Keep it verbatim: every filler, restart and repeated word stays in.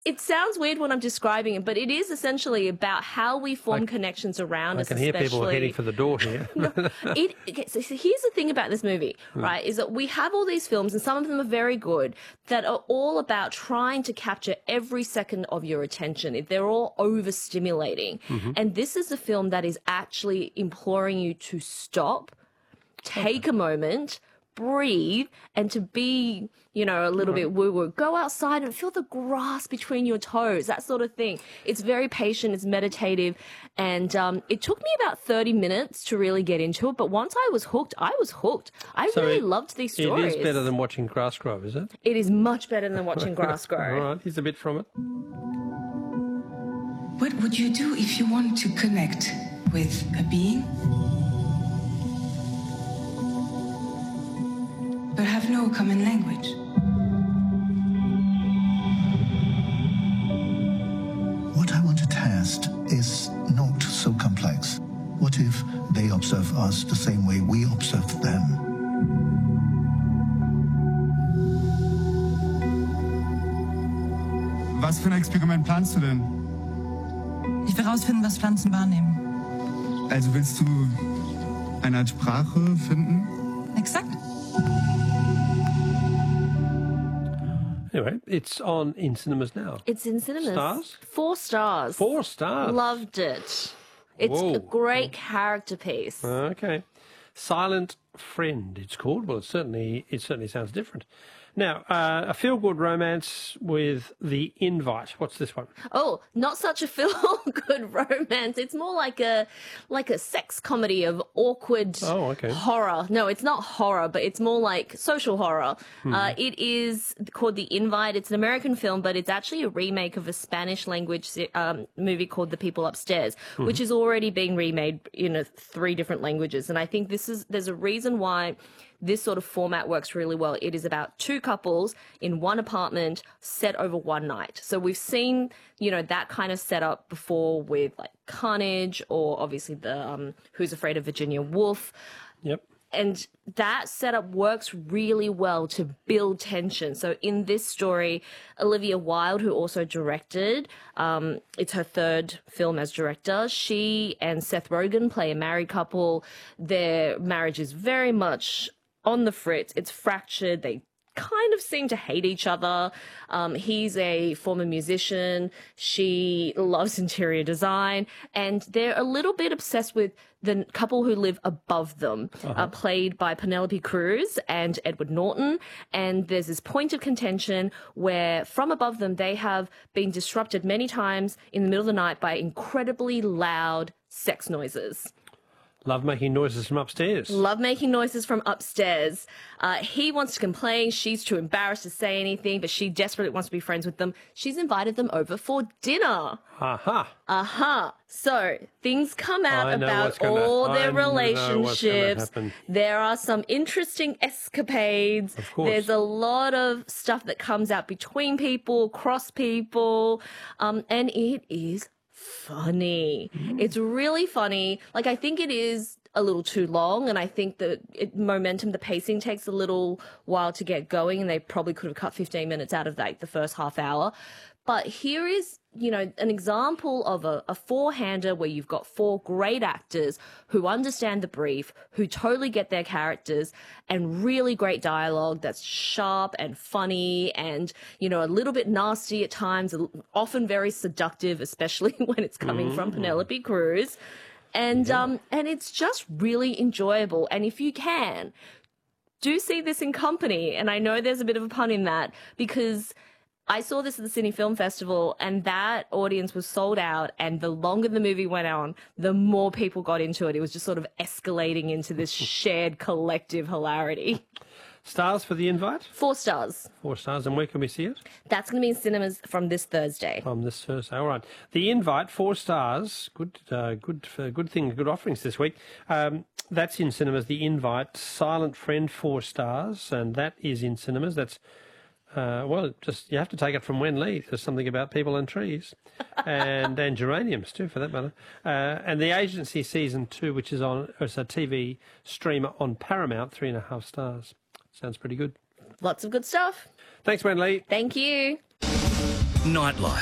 It sounds weird when I'm describing it, but it is essentially about how we form I, connections around I us. can hear people heading for the door here. no, it, okay, so here's the thing about this movie, right, is that we have all these films, and some of them are very good, that are all about trying to capture every second of your attention. They're all overstimulating. Mm-hmm. And this is a film that is actually imploring you to stop, take a moment, breathe, and to be, you know, a little right. bit woo-woo. Go outside and feel the grass between your toes, that sort of thing. It's very patient, it's meditative, and um, it took me about thirty minutes to really get into it, but once I was hooked, I was hooked. I so really it, loved these stories. It is better than watching grass grow, is it? It is much better than watching grass grow. All right, here's a bit from it. What would you do if you want to connect with a being but have no common language? What I want to test is not so complex. What if they observe us the same way we observe them? Was für ein Experiment planst du denn? Ich will rausfinden, was Pflanzen wahrnehmen. Also willst du eine Art Sprache finden? Exakt. Anyway, it's on in cinemas now. It's in cinemas. Stars? Four stars. Four stars. Loved it. It's Whoa. a great character piece. Okay. Silent Friend, it's called. Well, it certainly it certainly sounds different. Now, uh, a feel-good romance with The Invite. What's this one? Oh, not such a feel-good romance. It's more like a like a sex comedy of awkward oh, okay. horror. No, it's not horror, but it's more like social horror. Hmm. Uh, it is called The Invite. It's an American film, but it's actually a remake of a Spanish-language um, movie called The People Upstairs, hmm. which is already being remade in a, three different languages. And I think this is there's a reason why this sort of format works really well. It is about two couples in one apartment set over one night. So we've seen, you know, that kind of setup before with like Carnage or obviously the um, Who's Afraid of Virginia Woolf. Yep. And that setup works really well to build tension. So in this story, Olivia Wilde, who also directed, um, it's her third film as director, she and Seth Rogen play a married couple. Their marriage is very much on the fritz. It's fractured. They kind of seem to hate each other. Um, he's a former musician. She loves interior design. And they're a little bit obsessed with the couple who live above them, uh-huh. uh, played by Penelope Cruz and Edward Norton. And there's this point of contention where from above them, they have been disrupted many times in the middle of the night by incredibly loud sex noises. Love making noises from upstairs. Love making noises from upstairs. Uh, he wants to complain. She's too embarrassed to say anything, but she desperately wants to be friends with them. She's invited them over for dinner. Aha. Aha. So things come out about all gonna, their relationships. There are some interesting escapades. Of course. There's a lot of stuff that comes out between people, across people, um, and it is funny. Mm. It's really funny. Like, I think it is a little too long, and I think that it, momentum, the pacing takes a little while to get going, and they probably could have cut fifteen minutes out of like the first half hour. But here is, you know, an example of a, a four-hander where you've got four great actors who understand the brief, who totally get their characters, and really great dialogue that's sharp and funny and, you know, a little bit nasty at times, often very seductive, especially when it's coming mm. from Penelope Cruz. And, yeah. um, and it's just really enjoyable. And if you can, do see this in company. And I know there's a bit of a pun in that because I saw this at the Sydney Film Festival and that audience was sold out, and the longer the movie went on, the more people got into it. It was just sort of escalating into this shared collective hilarity. Stars for The Invite? Four stars. Four stars. And where can we see it? That's going to be in cinemas from this Thursday. From this Thursday. All right. The Invite, four stars. Good uh, good, uh, good thing, good offerings this week. Um, that's in cinemas. The Invite. Silent Friend, four stars. And that is in cinemas. That's Uh, well, just you have to take it from Wen Lee. There's something about people and trees, and and geraniums too, for that matter. Uh, and The Agency season two, which is on, it's a T V streamer on Paramount, three and a half stars. Sounds pretty good. Lots of good stuff. Thanks, Wen Lee. Thank you. Nightlife.